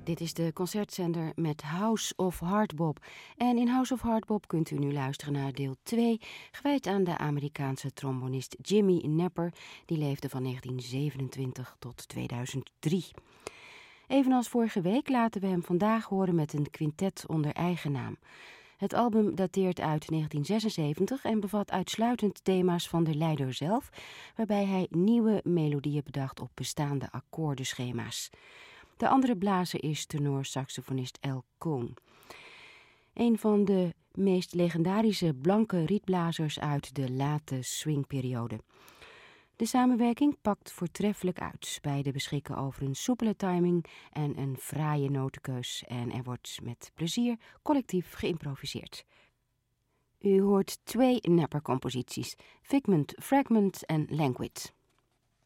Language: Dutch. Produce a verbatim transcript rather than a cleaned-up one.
Dit is de concertzender met House of Hardbop. En in House of Hardbop kunt u nu luisteren naar deel twee... gewijd aan de Amerikaanse trombonist Jimmy Knapper. Die leefde van negentien zevenentwintig tot tweeduizend drie. Evenals vorige week laten we hem vandaag horen met een quintet onder eigen naam. Het album dateert uit negentien zesenzeventig en bevat uitsluitend thema's van de leider zelf, waarbij hij nieuwe melodieën bedacht op bestaande akkoordenschema's. De andere blazer is tenor-saxofonist Al Cohn. Een van de meest legendarische blanke rietblazers uit de late swingperiode. De samenwerking pakt voortreffelijk uit. Beiden beschikken over een soepele timing en een fraaie notenkeus. En er wordt met plezier collectief geïmproviseerd. U hoort twee Knapper-composities, Figment, Fragment en Languid.